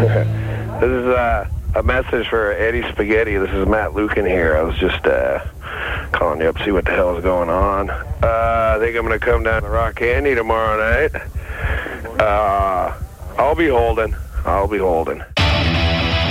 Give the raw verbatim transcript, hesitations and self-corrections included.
This is uh, a message for Eddie Spaghetti. This is Matt Lucan here. I was just uh, calling you up to see what the hell is going on. Uh, I think I'm going to come down to Rock Candy tomorrow night. Uh, I'll be holding. I'll be holding.